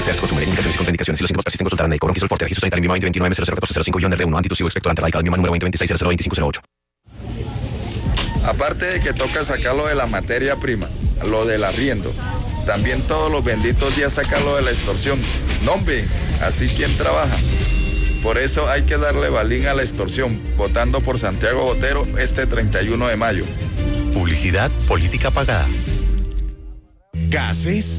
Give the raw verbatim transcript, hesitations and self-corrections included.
Se consume indicaciones y contraindicaciones. Si los síntomas persisten, consultar al médico. Bronquisol forte, registro sanitario en veintinueve cero cero catorce cero cinco guion R uno, antitusivo expectorante radical, mioma número veinte veintiséis cero cero veinticinco cero ocho. Aparte de que toca sacarlo de la materia prima, lo del arriendo, también todos los benditos días sacarlo de la extorsión. No, hombre, así quien trabaja. Por eso hay que darle balín a la extorsión, votando por Santiago Botero este treinta y uno de mayo. Publicidad política pagada. Gases